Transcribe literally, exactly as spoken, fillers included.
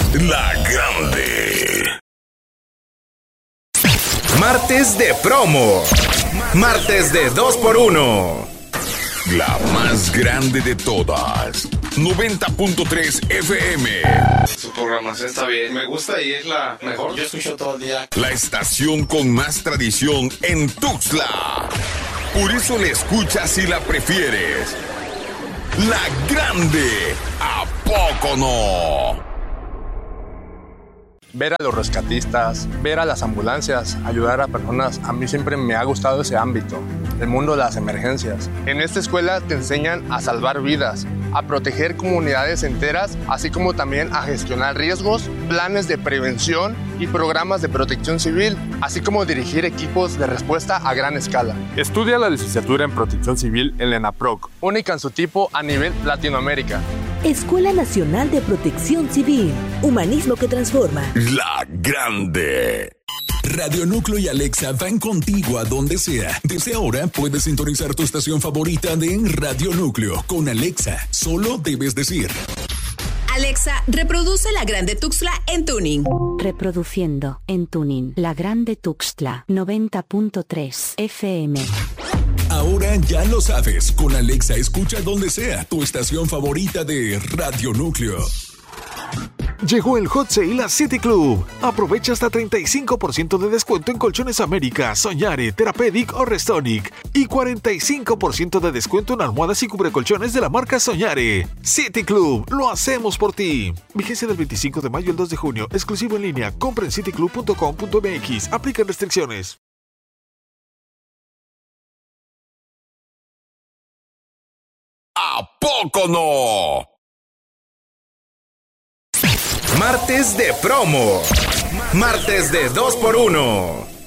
La Grande. Martes de promo. Martes de dos por uno. La más grande de todas. noventa punto tres F M. Su programación está bien. Me gusta y es la mejor. Yo escucho todo el día. La estación con más tradición en Tuxtla. Por eso la escuchas y la prefieres. La Grande. ¿A poco no? Ver a los rescatistas, ver a las ambulancias, ayudar a personas, a mí siempre me ha gustado ese ámbito, el mundo de las emergencias. En esta escuela te enseñan a salvar vidas, a proteger comunidades enteras, así como también a gestionar riesgos, planes de prevención y programas de protección civil, así como dirigir equipos de respuesta a gran escala. Estudia la licenciatura en Protección Civil en la ENAPROC, única en su tipo a nivel Latinoamérica. Escuela Nacional de Protección Civil, humanismo que transforma. La Grande. Radio Núcleo y Alexa van contigo a donde sea. Desde ahora puedes sintonizar tu estación favorita de Radio Núcleo con Alexa. Solo debes decir: Alexa, reproduce La Grande Tuxtla en tuning. Reproduciendo en tuning La Grande Tuxtla noventa punto tres F M. Ahora ya lo sabes, con Alexa escucha donde sea tu estación favorita de Radio Núcleo. Llegó el Hot Sale a City Club. Aprovecha hasta treinta y cinco por ciento de descuento en Colchones América, Soñare, Therapeutic o Restonic. Y cuarenta y cinco por ciento de descuento en almohadas y cubrecolchones de la marca Soñare. City Club, lo hacemos por ti. Vigencia del veinticinco de mayo al dos de junio. Exclusivo en línea. Compra en city club punto com punto m x. Aplican restricciones. ¿A poco no? Martes de promo. Martes de dos por uno.